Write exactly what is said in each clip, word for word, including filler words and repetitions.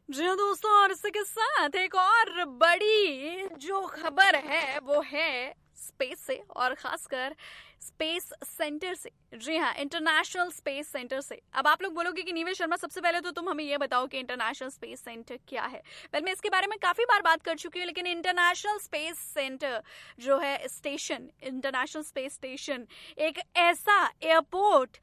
जी हाँ दोस्तों, और इसी के साथ एक और बड़ी जो खबर है वो है स्पेस से, और खासकर स्पेस सेंटर से। जी हाँ, इंटरनेशनल स्पेस सेंटर से। अब आप लोग बोलोगे कि नीवेश शर्मा, सबसे पहले तो तुम हमें ये बताओ कि इंटरनेशनल स्पेस सेंटर क्या है। वेल, मैं इसके बारे में काफी बार बात कर चुकी हूँ, लेकिन इंटरनेशनल स्पेस सेंटर जो है स्टेशन, इंटरनेशनल स्पेस स्टेशन एक ऐसा एयरपोर्ट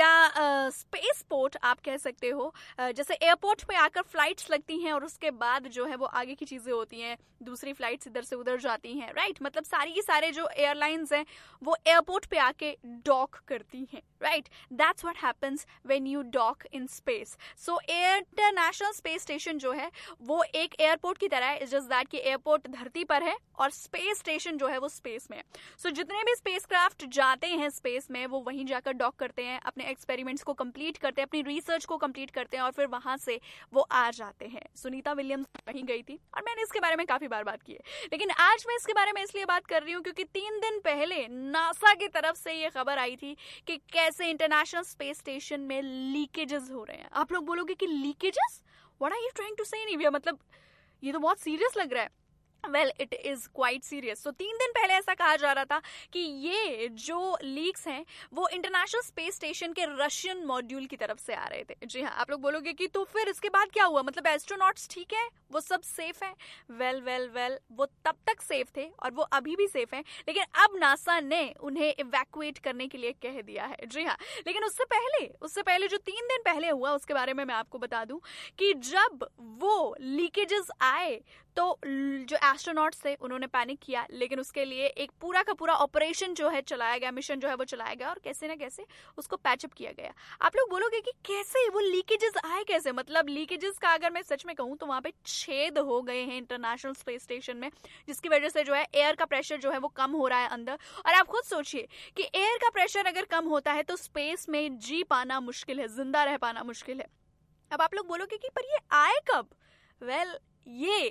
या स्पेस पोर्ट आप कह सकते हो। uh, जैसे एयरपोर्ट पे आकर फ्लाइट्स लगती हैं और उसके बाद जो है वो आगे की चीजें होती हैं, दूसरी फ्लाइट्स इधर से उधर जाती हैं, राइट। मतलब सारी की सारे जो एयरलाइंस हैं वो एयरपोर्ट पे आके डॉक करती हैं, right. That's what happens when you dock in space. So international space station जो है वो एक एयरपोर्ट की तरह है। इट्स जस्ट दैट कि एयरपोर्ट धरती पर है और स्पेस स्टेशन जो है वो स्पेस में है। सो so, जितने भी स्पेसक्राफ्ट जाते हैं स्पेस में वो वहीं जाकर डॉक करते हैं, अपने एक्सपेरिमेंट्स को कंप्लीट करते हैं, अपनी रिसर्च को कंप्लीट करते हैं और फिर वहां से वो आ जाते हैं। सुनीता विलियम्स वहीं गई थी और मैंने इसके बारे में काफी बार बात की है, लेकिन आज मैं इसके बारे में इसलिए बात कर रही हूँ क्योंकि तीन दिन पहले नासा की तरफ से ये खबर आई थी कि कैसे इंटरनेशनल स्पेस स्टेशन में लीकेजेस हो रहे हैं। आप लोग बोलोगे कि leakages, what are you trying to से निविया, मतलब ये तो बहुत सीरियस लग रहा है। Well, it is quite serious. सो तीन दिन पहले ऐसा कहा जा रहा था कि ये जो लीक्स हैं वो इंटरनेशनल स्पेस स्टेशन के रशियन मॉड्यूल की तरफ से आ रहे थे। जी हाँ, आप लोग बोलोगे कि तो फिर इसके बाद क्या हुआ, मतलब एस्ट्रोनॉट्स ठीक है, वो सब सेफ है। वेल वेल वेल वो तब तक सेफ थे और वो अभी भी सेफ हैं, लेकिन अब नासा ने उन्हें इवैक्यूएट करने के लिए कह दिया है। जी हाँ, लेकिन उससे पहले उससे पहले जो तीन दिन पहले हुआ उसके बारे में मैं आपको बता दूं कि जब वो लीकेजेस आए तो जो एस्ट्रोनॉट्स थे उन्होंने पैनिक किया, लेकिन उसके लिए एक पूरा का पूरा ऑपरेशन जो है चलाया गया, मिशन जो है वो चलाया गया और कैसे ना कैसे उसको पैचअप किया गया। आप लोग बोलोगे कि कैसे वो लीकेजेस आए, कैसे, मतलब लीकेजेस का अगर मैं सच में कहूं तो वहां पे छेद हो गए हैं इंटरनेशनल स्पेस स्टेशन में, जिसकी वजह से जो है एयर का प्रेशर जो है वो कम हो रहा है अंदर। और आप खुद सोचिए कि एयर का प्रेशर अगर कम होता है तो स्पेस में जी पाना मुश्किल है, जिंदा रह पाना मुश्किल है। अब आप लोग बोलोगे कि पर ये आए कब। वेल well, ये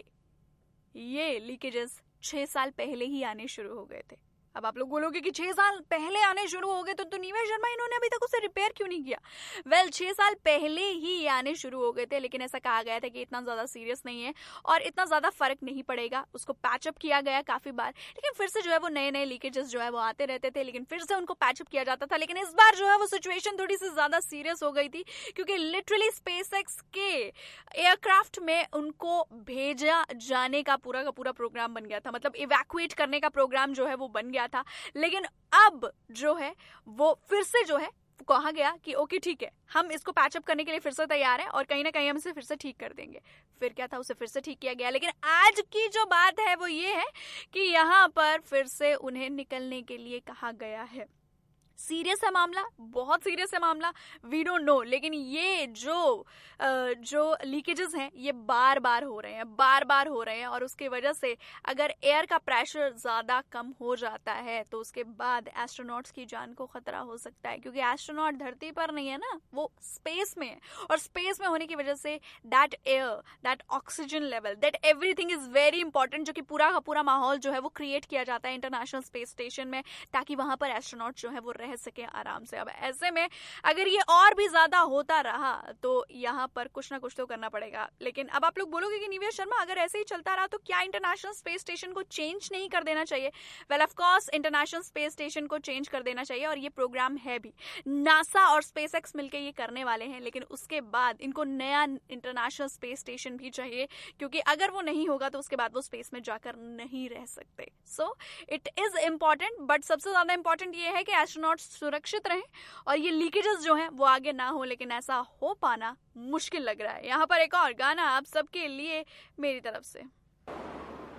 ये लीकेजेस छह साल पहले ही आने शुरू हो गए थे। अब आप लोग बोलोगे कि छह साल पहले आने शुरू हो गए तो, तो नीवेश शर्मा इन्होंने अभी तक उसे रिपेयर क्यों नहीं किया। वेल well, छह साल पहले ही ये आने शुरू हो गए थे, लेकिन ऐसा कहा गया था कि इतना ज्यादा सीरियस नहीं है और इतना ज्यादा फर्क नहीं पड़ेगा। उसको पैचअप किया गया काफी बार, लेकिन फिर से जो है वो नए नए लीकेजेस जो है वो आते रहते थे, लेकिन फिर से उनको पैचअप किया जाता था। लेकिन इस बार जो है वो सिचुएशन थोड़ी सी ज्यादा सीरियस हो गई थी, क्योंकि लिटरली स्पेसएक्स के एयरक्राफ्ट में उनको भेजा जाने का पूरा का पूरा प्रोग्राम बन गया था, मतलब इवैक्यूएट करने का प्रोग्राम जो है वो बन गया था। लेकिन अब जो है वो फिर से जो है कहा गया कि ओके ठीक है, हम इसको पैचअप करने के लिए फिर से तैयार हैं और कहीं ना कहीं हम इसे फिर से ठीक कर देंगे। फिर क्या था, उसे फिर से ठीक किया गया। लेकिन आज की जो बात है वो ये है कि यहाँ पर फिर से उन्हें निकलने के लिए कहा गया है। सीरियस है मामला, बहुत सीरियस है मामला, वी डोंट नो। लेकिन ये जो जो लीकेजेस हैं ये बार बार हो रहे हैं, बार बार हो रहे हैं और उसकी वजह से अगर एयर का प्रेशर ज्यादा कम हो जाता है तो उसके बाद एस्ट्रोनॉट्स की जान को खतरा हो सकता है, क्योंकि एस्ट्रोनॉट धरती पर नहीं है ना, वो स्पेस में है। और स्पेस में होने की वजह say that air, that oxygen level, that everything is very important, जो कि पूरा का पूरा माहौल जो है वो क्रिएट किया जाता है इंटरनेशनल स्पेस स्टेशन में, ताकि वहां पर एस्ट्रोनॉट जो है वो रह सके आराम से। अब ऐसे में अगर ये और भी ज्यादा होता रहा तो यहाँ पर कुछ ना कुछ तो करना पड़ेगा। लेकिन अब आप लोग बोलोगे कि नीवेश शर्मा अगर ऐसे ही चलता रहा तो क्या इंटरनेशनल स्पेस स्टेशन को चेंज नहीं कर देना चाहिए। Well of course international space station को चेंज कर देना चाहिए और ये प्रोग्राम है भी, नासा और स्पेसएक्स मिलकर ये करने वाले हैं। लेकिन उसके बाद इनको नया इंटरनेशनल स्पेस स्टेशन भी चाहिए, क्योंकि अगर वो नहीं होगा तो उसके बाद वो स्पेस में जाकर नहीं रह सकते। So it is important, but सबसे ज्यादा इंपॉर्टेंट ये है कि एस्ट्रोनॉट्स सुरक्षित रहें और ये लीकेजेस जो हैं वो आगे ना हो, लेकिन ऐसा हो पाना मुश्किल लग रहा है। यहाँ पर एक और गाना आप सबके लिए मेरी तरफ से।